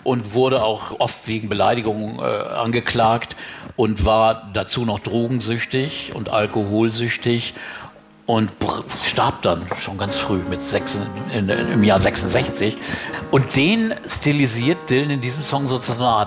und wurde auch oft wegen Beleidigung angeklagt und war dazu noch drogensüchtig und alkoholsüchtig und starb dann schon ganz früh im Jahr 66. Und den stilisiert Dylan in diesem Song sozusagen